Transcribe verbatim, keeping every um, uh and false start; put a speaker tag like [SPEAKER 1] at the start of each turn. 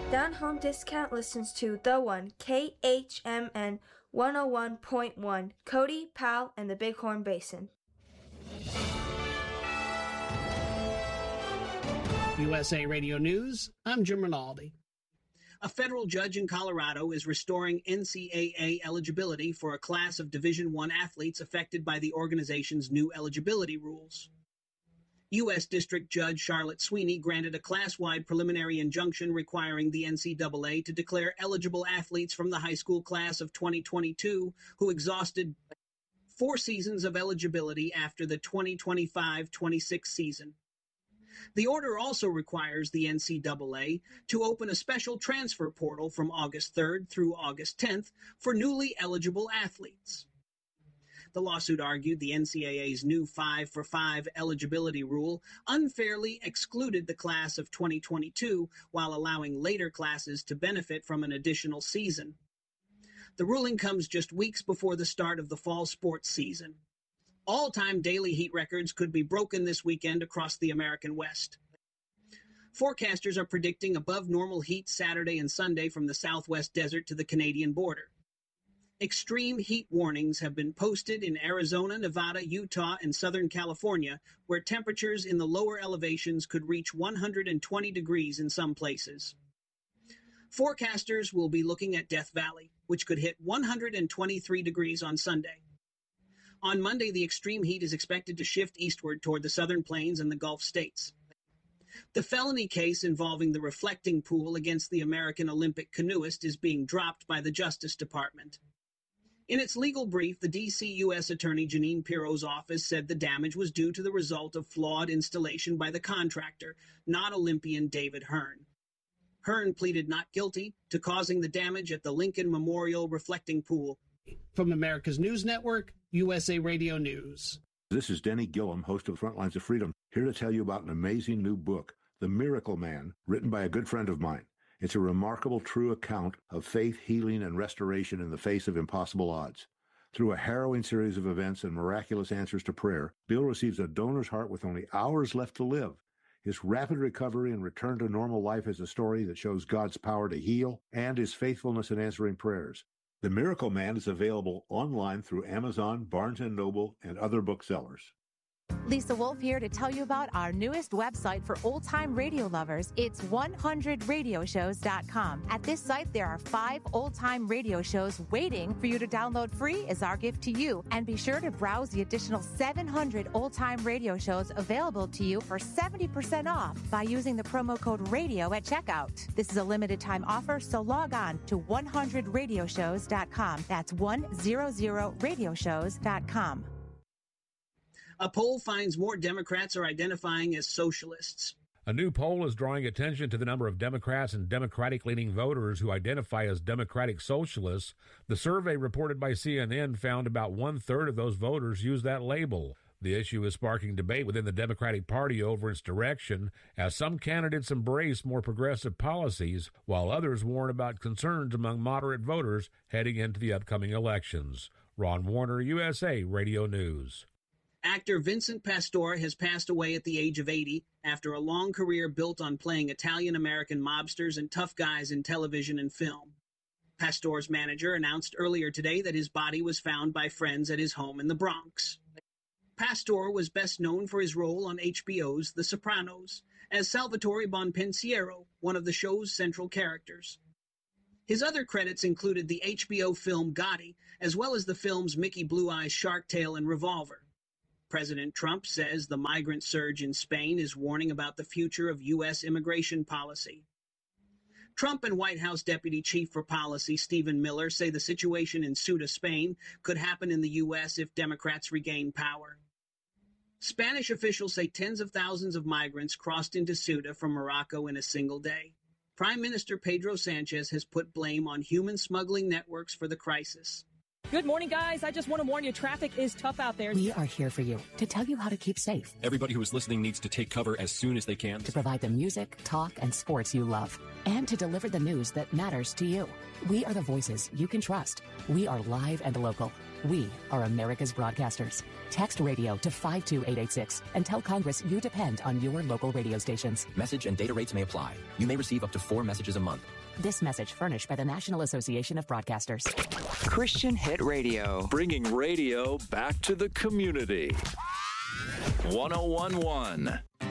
[SPEAKER 1] Down Home Discount listens to The One, K H M N one oh one point one, Cody, Powell, and the Bighorn Basin.
[SPEAKER 2] U S A Radio News, I'm Jim Rinaldi.
[SPEAKER 3] A federal judge in Colorado is restoring N C double A eligibility for a class of Division I athletes affected by the organization's new eligibility rules. U S District Judge Charlotte Sweeney granted a class-wide preliminary injunction requiring the N C double A to declare eligible athletes from the high school class of twenty twenty-two who exhausted four seasons of eligibility after the twenty twenty-five twenty-six season. The order also requires the N C double A to open a special transfer portal from August third through August tenth for newly eligible athletes. The lawsuit argued the N C double A's new five for five eligibility rule unfairly excluded the class of twenty twenty-two while allowing later classes to benefit from an additional season. The ruling comes just weeks before the start of the fall sports season. All-time daily heat records could be broken this weekend across the American West. Forecasters are predicting above-normal heat Saturday and Sunday from the Southwest Desert to the Canadian border. Extreme heat warnings have been posted in Arizona, Nevada, Utah, and Southern California, where temperatures in the lower elevations could reach one hundred twenty degrees in some places. Forecasters will be looking at Death Valley, which could hit one hundred twenty-three degrees on Sunday. On Monday, the extreme heat is expected to shift eastward toward the southern plains and the Gulf states. The felony case involving the reflecting pool against the American Olympic canoeist is being dropped by the Justice Department. In its legal brief, the D C U S Attorney Jeanine Pirro's office said the damage was due to the result of flawed installation by the contractor, not Olympian David Hearn. Hearn pleaded not guilty to causing the damage at the Lincoln Memorial reflecting pool.
[SPEAKER 2] From America's News Network, U S A Radio News.
[SPEAKER 4] This is Denny Gillum, host of Frontlines of Freedom, here to tell you about an amazing new book, The Miracle Man, written by a good friend of mine. It's a remarkable, true account of faith, healing, and restoration in the face of impossible odds. Through a harrowing series of events and miraculous answers to prayer, Bill receives a donor's heart with only hours left to live. His rapid recovery and return to normal life is a story that shows God's power to heal and his faithfulness in answering prayers. The Miracle Man is available online through Amazon, Barnes and Noble, and other booksellers.
[SPEAKER 5] Lisa Wolf here to tell you about our newest website for old-time radio lovers. It's one hundred radio shows dot com. At this site, there are five old-time radio shows waiting for you to download free as our gift to you. And be sure to browse the additional seven hundred old-time radio shows available to you for seventy percent off by using the promo code RADIO at checkout. This is a limited-time offer, so log on to one hundred radio shows dot com. That's one hundred radio shows dot com.
[SPEAKER 3] A poll finds more Democrats are identifying as socialists.
[SPEAKER 6] A new poll is drawing attention to the number of Democrats and Democratic-leaning voters who identify as Democratic Socialists. The survey reported by C N N found about one-third of those voters use that label. The issue is sparking debate within the Democratic Party over its direction, as some candidates embrace more progressive policies, while others warn about concerns among moderate voters heading into the upcoming elections. Ron Warner, U S A Radio News.
[SPEAKER 3] Actor Vincent Pastore has passed away at the age of eighty after a long career built on playing Italian-American mobsters and tough guys in television and film. Pastore's manager announced earlier today that his body was found by friends at his home in the Bronx. Pastore was best known for his role on H B O's The Sopranos as Salvatore Bonpensiero, one of the show's central characters. His other credits included the H B O film Gotti, as well as the films Mickey Blue Eyes Shark Tale and Revolver. President Trump says the migrant surge in Spain is warning about the future of U S immigration policy. Trump and White House Deputy Chief for Policy Stephen Miller say the situation in Ceuta, Spain, could happen in the U S if Democrats regain power. Spanish officials say tens of thousands of migrants crossed into Ceuta from Morocco in a single day. Prime Minister Pedro Sanchez has put blame on human smuggling networks for the crisis.
[SPEAKER 7] Good morning, guys. I just want to warn you, traffic is tough out there.
[SPEAKER 8] We are here for you to tell you how to keep safe.
[SPEAKER 9] Everybody who is listening needs to take cover as soon as they can.
[SPEAKER 8] To provide the music, talk, and sports you love. And to deliver the news that matters to you. We are the voices you can trust. We are live and local. We are America's broadcasters. Text radio to five two eight eight six and tell Congress you depend on your local radio stations.
[SPEAKER 10] Message and data rates may apply. You may receive up to four messages a month.
[SPEAKER 8] This message furnished by the National Association of Broadcasters.
[SPEAKER 11] Christian Hit Radio.
[SPEAKER 12] Bringing radio back to the community. one oh one point one.